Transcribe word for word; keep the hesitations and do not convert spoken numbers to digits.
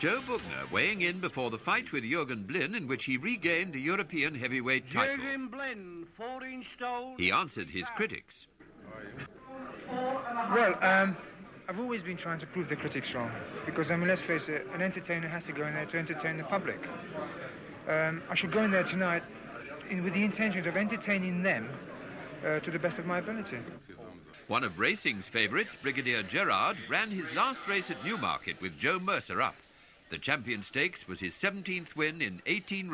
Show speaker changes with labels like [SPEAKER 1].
[SPEAKER 1] Joe Bugner weighing in before the fight with Jürgen Blin, in which he regained the European heavyweight title.
[SPEAKER 2] Jürgen Blin, fourteen stone.
[SPEAKER 1] He answered his critics.
[SPEAKER 3] Well, um, I've always been trying to prove the critics wrong, because, I mean, let's face it, an entertainer has to go in there to entertain the public. Um, I should go in there tonight in, with the intention of entertaining them uh, to the best of my ability.
[SPEAKER 1] One of racing's favourites, Brigadier Gerard, ran his last race at Newmarket with Joe Mercer up. The Champion Stakes was his seventeenth win in eighteen